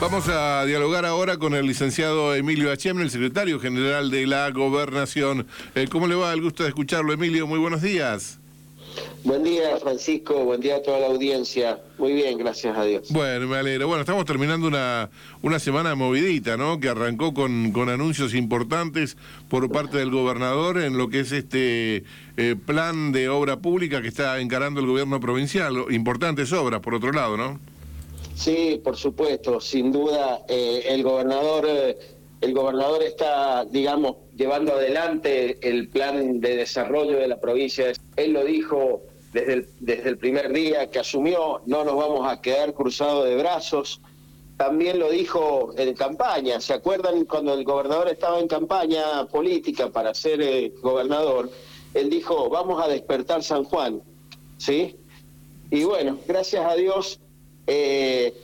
Vamos a dialogar ahora con el licenciado Emilio Achemne, el secretario general de la Gobernación. ¿Cómo le va? El gusto de escucharlo, Emilio. Muy buenos días. Buen día, Francisco. Buen día a toda la audiencia. Muy bien, gracias a Dios. Bueno, me alegro. Bueno, estamos terminando una semana movidita, ¿no? Que arrancó con anuncios importantes por parte del gobernador en lo que es este plan de obra pública que está encarando el gobierno provincial. Importantes obras, por otro lado, ¿no? Sí, por supuesto. Sin duda, el gobernador está, digamos, llevando adelante el plan de desarrollo de la provincia. Él lo dijo desde el primer día que asumió, no nos vamos a quedar cruzados de brazos. También lo dijo en campaña. ¿Se acuerdan cuando el gobernador estaba en campaña política para ser gobernador? Él dijo, vamos a despertar San Juan, ¿sí? Y bueno, gracias a Dios, el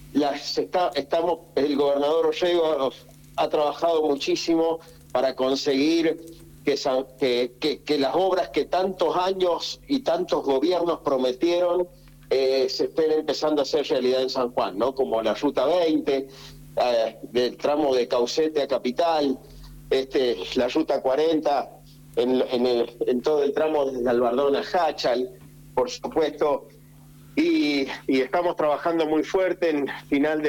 gobernador Orrego ha trabajado muchísimo para conseguir que las obras que tantos años y tantos gobiernos prometieron se estén empezando a hacer realidad en San Juan, ¿no? Como la Ruta 20, del tramo de Caucete a Capital, la Ruta 40, en todo el tramo desde Albardón a Jáchal, por supuesto. Y estamos trabajando muy fuerte en el final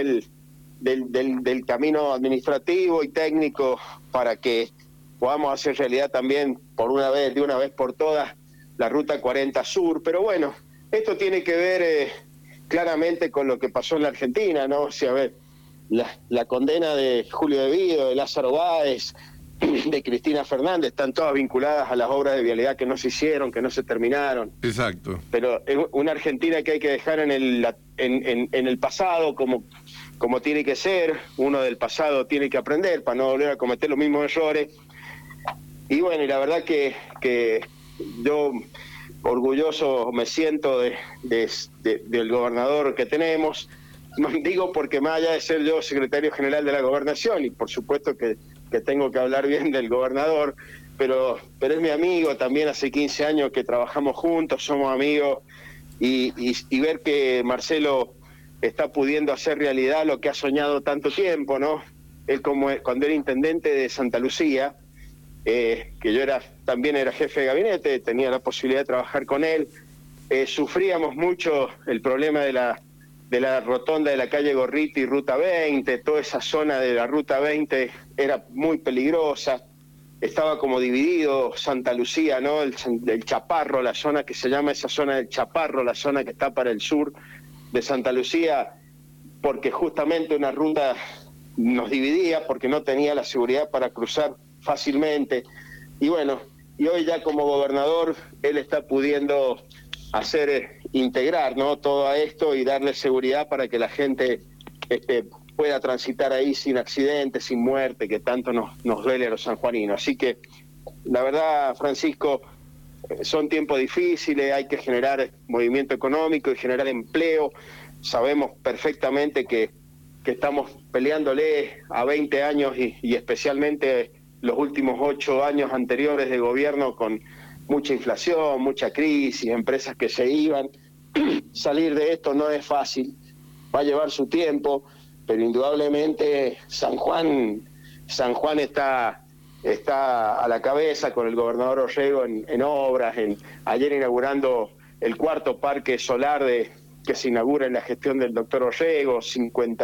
del camino administrativo y técnico para que podamos hacer realidad también de una vez por todas la Ruta 40 Sur. Pero bueno, esto tiene que ver claramente con lo que pasó en la Argentina, ¿no? O sea, a ver, la condena de Julio De Vido, de Lázaro Báez, de Cristina Fernández, están todas vinculadas a las obras de vialidad que no se hicieron, que no se terminaron. Exacto. Pero es una Argentina que hay que dejar en el pasado como tiene que ser. Uno del pasado tiene que aprender para no volver a cometer los mismos errores. Y bueno, y la verdad que yo orgulloso me siento del gobernador que tenemos. Digo porque más allá de ser yo secretario general de la Gobernación, y por supuesto que tengo que hablar bien del gobernador, pero es mi amigo también, hace 15 años que trabajamos juntos, somos amigos, y ver que Marcelo está pudiendo hacer realidad lo que ha soñado tanto tiempo, ¿no? Él cuando era intendente de Santa Lucía, que yo también era jefe de gabinete, tenía la posibilidad de trabajar con él, sufríamos mucho el problema de la rotonda de la calle Gorriti y Ruta 20, toda esa zona de la Ruta 20 era muy peligrosa, estaba como dividido Santa Lucía, ¿no? El Chaparro, la zona que se llama esa zona del Chaparro, la zona que está para el sur de Santa Lucía, porque justamente una ruta nos dividía, porque no tenía la seguridad para cruzar fácilmente. Y bueno, y hoy ya como gobernador, él está pudiendo integrar, ¿no?, todo esto y darle seguridad para que la gente pueda transitar ahí sin accidentes, sin muerte, que tanto nos duele a los sanjuaninos. Así que, la verdad, Francisco, son tiempos difíciles, hay que generar movimiento económico y generar empleo. Sabemos perfectamente que estamos peleándole a 20 años y especialmente los últimos 8 años anteriores de gobierno con mucha inflación, mucha crisis, empresas que se iban. Salir de esto no es fácil, va a llevar su tiempo, pero indudablemente San Juan está a la cabeza con el gobernador Orrego en obras, ayer inaugurando el 4.º parque solar que se inaugura en la gestión del doctor Orrego, 50